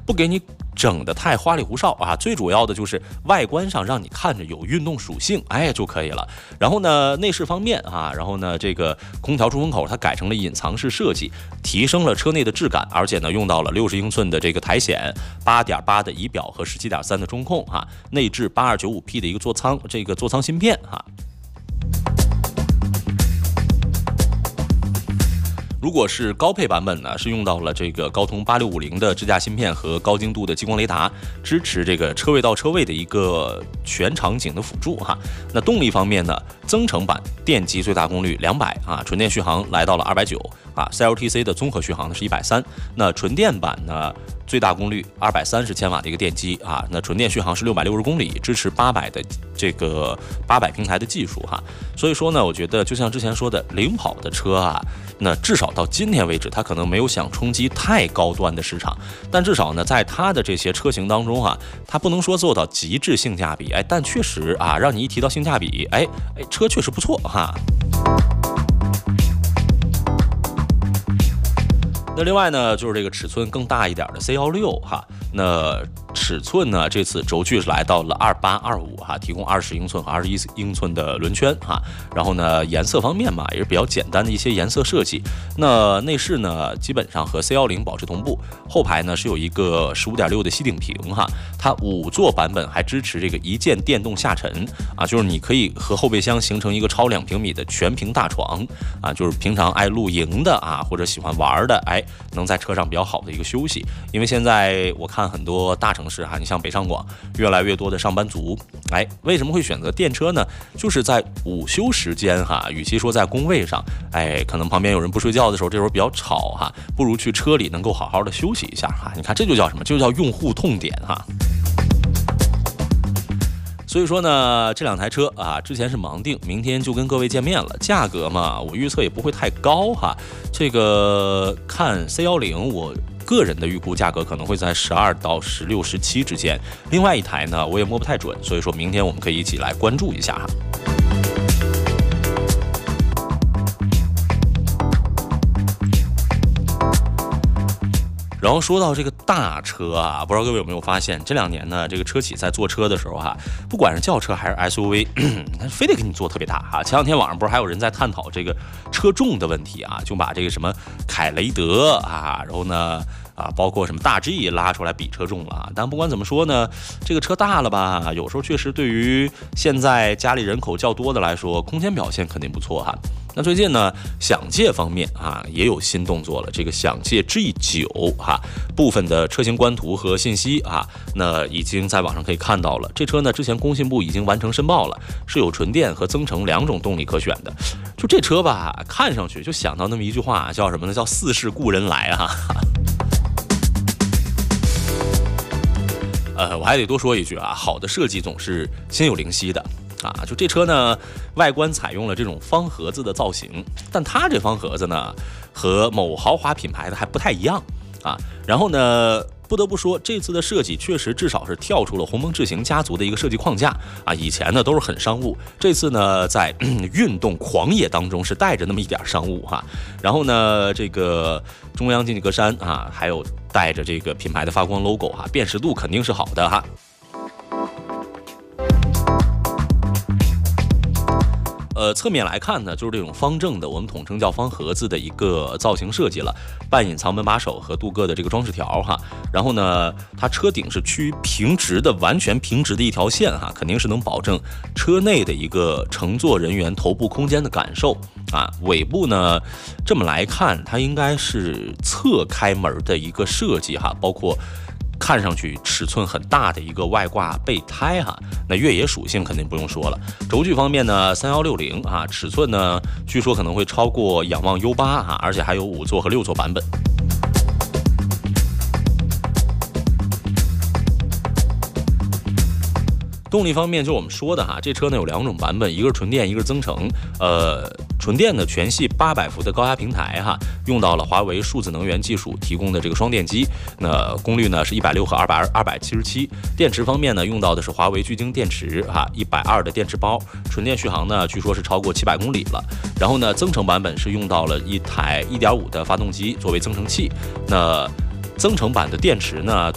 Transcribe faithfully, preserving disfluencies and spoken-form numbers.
不给你整的太花里胡哨啊，最主要的就是外观上让你看着有运动属性，哎就可以了。然后呢，内饰方面啊，然后呢，这个空调出风口它改成了隐藏式设计，提升了车内的质感，而且呢，用到了六十英寸的这个台显，八点八的仪表和十七点三的中控哈、啊，内置八二九五 P 的一个座舱这个座舱芯片哈。如果是高配版本呢，是用到了这个高通八六五零的支架芯片和高精度的激光雷达，支持这个车位到车位的一个全场景的辅助哈。那动力方面呢，增程版电机最大功率两百啊，纯电续航来到了二百九啊 ，C L T C 的综合续航呢是一百三。那纯电版呢，最大功率二百三十千瓦的一个电机啊，那纯电续航是六百六十公里，支持八百的这个八百平台的技术哈。所以说呢，我觉得就像之前说的，领跑的车啊，那至少到今天为止，它可能没有想冲击太高端的市场，但至少呢，在它的这些车型当中啊，它不能说做到极致性价比，哎，但确实啊，让你一提到性价比，哎哎，车确实不错哈。那另外呢，就是这个尺寸更大一点的 C 一六 哈，那尺寸呢，这次轴距是来到了二八二五哈，提供二十英寸和二十一英寸的轮圈哈。然后呢，颜色方面嘛，也是比较简单的一些颜色设计。那内饰呢，基本上和 C 一零 保持同步。后排呢是有一个 十五点六 的吸顶屏哈，它五座版本还支持这个一键电动下沉啊，就是你可以和后备箱形成一个超两平米的全屏大床啊，就是平常爱露营的啊，或者喜欢玩的，哎，能在车上比较好的一个休息。因为现在我看很多大城市哈，你像北上广，越来越多的上班族，哎，为什么会选择电车呢？就是在午休时间哈，与其说在工位上，哎，可能旁边有人不睡觉的时候，这时候比较吵哈，不如去车里能够好好的休息一下哈。你看这就叫什么？这就叫用户痛点哈。所以说呢，这两台车啊，之前是盲定，明天就跟各位见面了。价格嘛，我预测也不会太高哈。这个看 C 一零，我个人的预估价格可能会在十二到十六、十七之间。另外一台呢，我也摸不太准，所以说明天我们可以一起来关注一下哈。然后说到这个大车啊，不知道各位有没有发现，这两年呢，这个车企在做车的时候哈、啊，不管是轿车还是 S U V， 他非得给你做特别大哈、啊。前两天网上不是还有人在探讨这个车重的问题啊，就把这个什么凯雷德啊，然后呢啊，包括什么大 G 拉出来比车重了啊。但不管怎么说呢，这个车大了吧，有时候确实对于现在家里人口较多的来说，空间表现肯定不错哈。那最近呢，享界方面啊也有新动作了。这个享界 G 九 哈，部分的车型官图和信息啊，那已经在网上可以看到了。这车呢，之前工信部已经完成申报了，是有纯电和增程两种动力可选的。就这车吧，看上去就想到那么一句话，叫什么呢？叫似是故人来啊。呃，我还得多说一句啊，好的设计总是心有灵犀的。啊，就这车呢，外观采用了这种方盒子的造型，但它这方盒子呢，和某豪华品牌的还不太一样啊。然后呢，不得不说，这次的设计确实至少是跳出了鸿蒙智行家族的一个设计框架啊。以前呢都是很商务，这次呢在运动狂野当中是带着那么一点商务哈。然后呢，这个中央进气格栅啊，还有带着这个品牌的发光 logo 哈，辨识度肯定是好的哈。呃，侧面来看呢，就是这种方正的，我们统称叫方盒子的一个造型设计了，半隐藏门把手和镀铬的这个装饰条哈。然后呢，它车顶是趋于平直的，完全平直的一条线哈，肯定是能保证车内的一个乘坐人员头部空间的感受啊。尾部呢，这么来看，它应该是侧开门的一个设计哈，包括看上去尺寸很大的一个外挂备胎哈，那越野属性肯定不用说了。轴距方面呢，三一六零啊，尺寸呢据说可能会超过仰望 U 八 啊，而且还有五座和六座版本。动力方面，就我们说的哈，这车呢有两种版本，一个是纯电，一个是增程。呃，纯电的全系八百伏的高压平台哈，用到了华为数字能源技术提供的这个双电机，那功率呢是一百六和二百二百七十七。电池方面呢，用到的是华为聚晶电池哈，一百二的电池包，纯电续航呢据说是超过七百公里了。然后呢，增程版本是用到了一台一点五的发动机作为增程器，那增程版的电池呢